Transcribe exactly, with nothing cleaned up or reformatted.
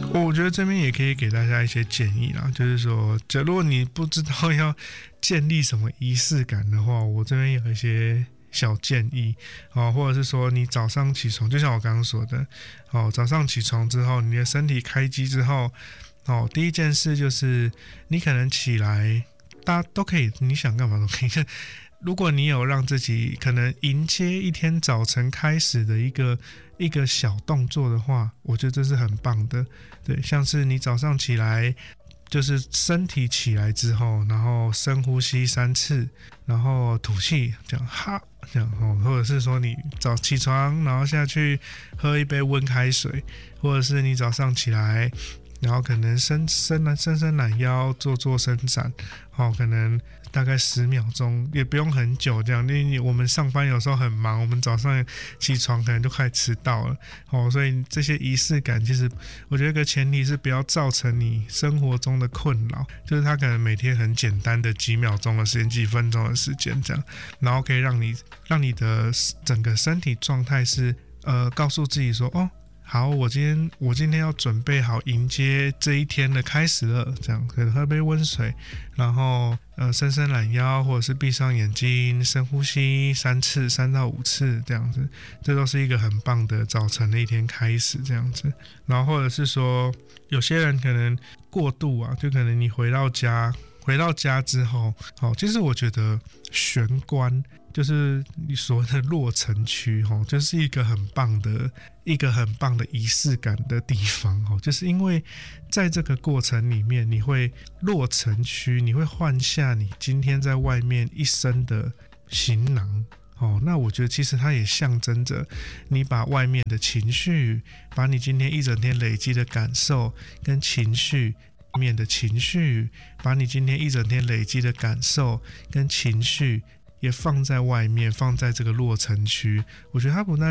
我觉得这边也可以给大家一些建议啦，就是说，假如你不知道要建立什么仪式感的话，我这边有一些小建议哦，或者是说你早上起床，就像我刚刚说的哦，早上起床之后，你的身体开机之后，哦，第一件事就是你可能起来，大家都可以，你想干嘛都可以。如果你有让自己可能迎接一天早晨开始的一个一个小动作的话，我觉得这是很棒的。对，像是你早上起来，就是身体起来之后，然后深呼吸三次，然后吐气，这样哈，这样哦，或者是说你早起床，然后下去喝一杯温开水，或者是你早上起来，然后可能伸伸伸伸懒腰，做做伸展，哦，可能大概十秒钟，也不用很久这样。因为我们上班有时候很忙，我们早上起床可能就快迟到了，哦，所以这些仪式感，其实我觉得一个前提是不要造成你生活中的困扰，就是它可能每天很简单的几秒钟的时间、几分钟的时间这样，然后可以让你让你的整个身体状态是呃告诉自己说哦。好，我今天我今天要准备好迎接这一天的开始了，这样可能喝杯温水，然后呃伸伸懒腰，或者是闭上眼睛，深呼吸三次，三到五次这样子，这都是一个很棒的早晨的一天开始这样子。然后或者是说，有些人可能过度啊，就可能你回到家。回到家之后，哦，其实我觉得玄关就是你所谓的落尘区，哦，就是一个很棒的一个很棒的仪式感的地方，哦，就是因为在这个过程里面，你会落尘区，你会换下你今天在外面一身的行囊。哦，那我觉得其实它也象征着你把外面的情绪，把你今天一整天累积的感受跟情绪。面的情绪，把你今天一整天累积的感受跟情绪也放在外面，放在这个落尘区。我觉得它不但